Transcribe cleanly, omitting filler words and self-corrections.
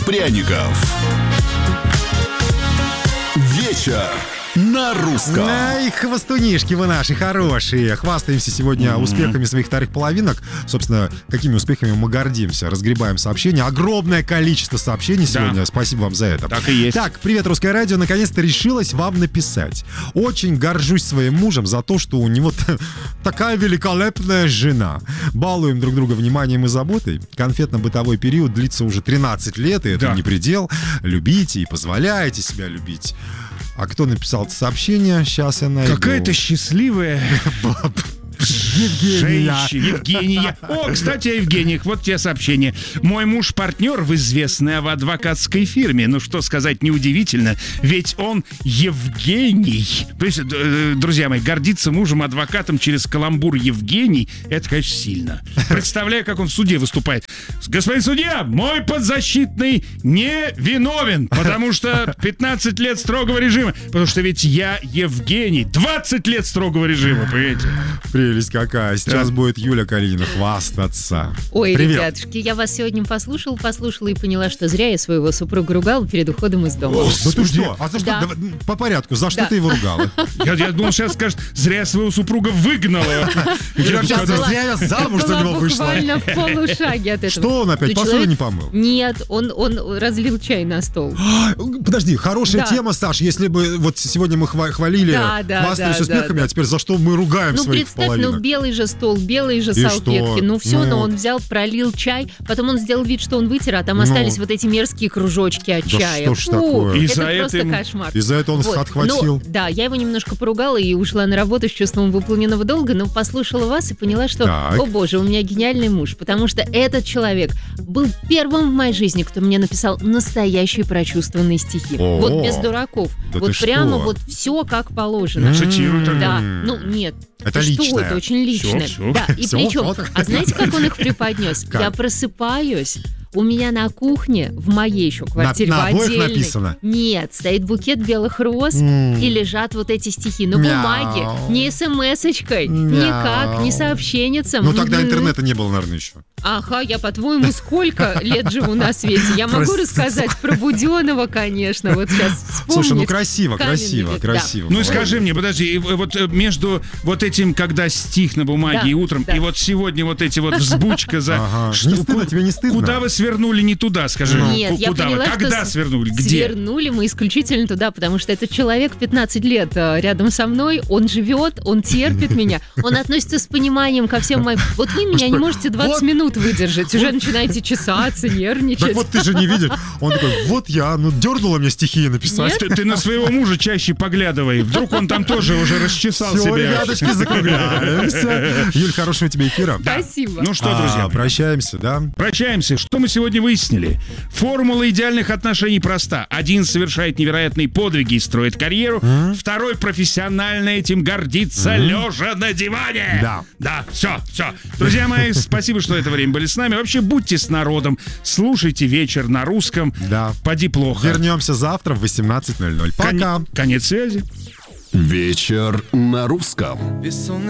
пряников. Вечер на русском. Ай, хвостунишки вы наши хорошие. Хвастаемся сегодня успехами своих вторых половинок. Собственно, какими успехами мы гордимся. Разгребаем сообщения. Огромное количество сообщений сегодня. Спасибо вам за это. Так и есть. Так, привет, Русское радио. Наконец-то решилась вам написать. Очень горжусь своим мужем за то, что у него такая великолепная жена. Балуем друг друга вниманием и заботой. Конфетно-бытовой период длится уже 13 лет, и это не предел. Любите и позволяете себя любить. А кто написал это сообщение? Сейчас я найду. Какая-то счастливая Евгения. О, кстати, о Евгениях. Вот тебе сообщение. Мой муж партнер в известной в адвокатской фирме. Ну, что сказать, неудивительно. Ведь он Евгений. То есть, друзья мои, гордиться мужем-адвокатом через каламбур Евгений, это, конечно, сильно. Представляю, как он в суде выступает. Господин судья, мой подзащитный не виновен, потому что 15 лет строгого режима. Потому что ведь я Евгений. 20 лет строгого режима, понимаете? Прелесть какая. Сейчас будет Юля Калинина хвастаться. Ой, Привет. ребятушки, я вас сегодня послушала и поняла, что зря я своего супруга ругала перед уходом из дома. Ну ты что? А за что? Да. Давай, по порядку. За что ты его ругала? Я думал, сейчас скажет, зря я своего супруга выгнала. Сейчас была- Зря я замуж за была него вышла. буквально в полушаге от этого. Что он опять? Ну, Посуду человек- не помыл? Нет, он разлил чай на стол. Подожди, хорошая Да. тема, Саш. Если бы вот сегодня мы хвалили, Да, хвастались да, успехами, да. а теперь за что мы ругаем Ну, своих представь, половинок? белый же стол, белые же И салфетки. что? Ну, все, Ну. но он взял, пролил чай, потом он сделал вид, что он вытер, а там остались вот эти мерзкие кружочки от Да чая. что ж Фу, такое? И это за это просто ему- кошмар. И за это он Вот. отхватил. Ну, да, я его немножко поругала и ушла на работу с чувством выполненного долга, но послушала вас и поняла, что, Так. о боже, у меня гениальный муж, потому что этот человек был первым в моей жизни, кто мне написал настоящие прочувствованные стихи. О, Вот без дураков. да Вот ты прямо что? вот все как положено. Цитируй тогда. Да, ну нет. Это Ты что, личное. это очень личное. Всё. Да, и Всё, причем, вот. а знаете, как он их преподнес? Как? Я просыпаюсь, у меня на кухне, в моей еще квартире, на в обоих отдельной, написано? нет, стоит букет белых роз, и лежат вот эти стихи на Мяу. бумаге, не смс-очкой, Мяу. никак, не сообщенницем. Ну тогда Мгм. интернета не было, наверное, еще. Ага, я, по-твоему, сколько лет живу на свете? Я могу Простите. рассказать про Буденова, конечно, вот сейчас вспомнить. Слушай, ну красиво, каменный красиво, век, красиво. Ну и скажи мне, подожди, и вот между вот этим, когда стих на бумаге Да, и утром, да. и вот сегодня вот эти вот взбучка за... Ага. Что- Не стыдно? Тебе не стыдно? Куда вы свернули не туда, скажи? Нет, я Куда вы? поняла, Когда что свернули? Где? Свернули мы исключительно туда, потому что этот человек 15 лет рядом со мной, он живет, он терпит меня, он относится с пониманием ко всем моим... Вот вы меня не можете 20 Вот. минут выдержать, уже начинаете чесаться, нервничать. Так вот ты же не видишь. Он такой, вот я, ну дернула мне стихи написать. Ты на своего мужа чаще поглядывай. Вдруг он там тоже уже расчесал Все, себя. ребяточки, закругляемся. Юль, хорошего тебе эфира. Спасибо. Ну что, друзья, Прощаемся, да? прощаемся. Что мы сегодня выяснили? Формула идеальных отношений проста. Один совершает невероятные подвиги и строит карьеру. Второй профессионально этим гордится, лежа на диване. Да. Да, все. Друзья мои, спасибо, что это время были с нами. Вообще, будьте с народом. Слушайте вечер на русском. Да. Поди плохо. Вернемся завтра в 18:00. Пока. Конец связи. Вечер на русском. Бессонный